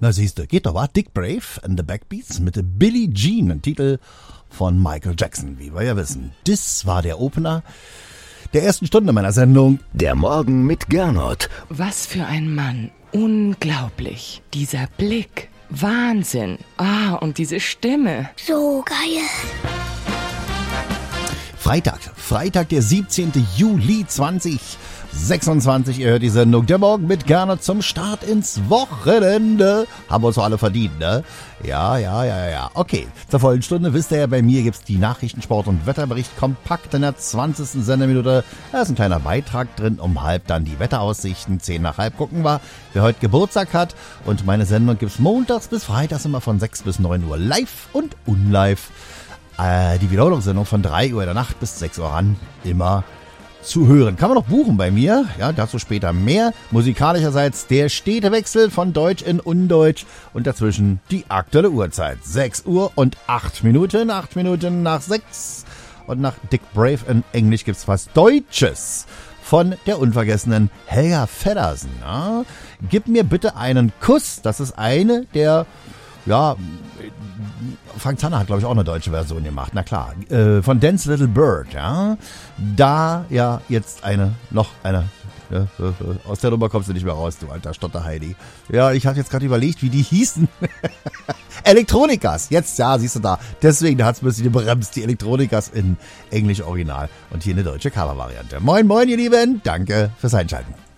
Na siehste, geht doch, wa? Dick Brave and the Backbeats mit Billie Jean, ein Titel von Michael Jackson, wie wir ja wissen. Das war der Opener der ersten Stunde meiner Sendung. Der Morgen mit Gernot. Was für ein Mann. Unglaublich. Dieser Blick. Wahnsinn. Und diese Stimme. So geil. Freitag, der 17. Juli 2026. Ihr hört die Sendung Der Morgen mit Gernot zum Start ins Wochenende. Haben wir uns doch alle verdient, ne? Ja. Okay, zur vollen Stunde wisst ihr ja, bei mir gibt's die Nachrichten, Sport und Wetterbericht kompakt in der 20. Sendeminute. Da ist ein kleiner Beitrag drin, um 10:30 dann die Wetteraussichten. 10:10 gucken wir, wer heute Geburtstag hat. Und meine Sendung gibt's montags bis freitags immer von 6 bis 9 Uhr live und unlive. Die Wiederholungssendung von 3 Uhr in der Nacht bis 6 Uhr ran, immer zu hören. Kann man noch buchen bei mir, ja, dazu später mehr. Musikalischerseits der stete Wechsel von Deutsch in Undeutsch und dazwischen die aktuelle Uhrzeit. 6 Uhr und 8 Minuten, 8 Minuten nach 6. Und nach Dick Brave in Englisch gibt's was Deutsches von der unvergessenen Helga Feddersen. Ja. Gib mir bitte einen Kuss, das ist eine der, ja, Frank Zanner hat, glaube ich, auch eine deutsche Version gemacht. Na klar, von Dance Little Bird, ja. Da ja jetzt noch eine, aus der Nummer kommst du nicht mehr raus, du alter Stotter-Heidi. Ja, ich hatte jetzt gerade überlegt, wie die hießen. Elektronikas, jetzt, ja, siehst du da. Deswegen hat es ein bisschen gebremst, die Elektronikas in Englisch Original und hier eine deutsche Cover-Variante. Moin, moin, ihr Lieben, danke fürs Einschalten.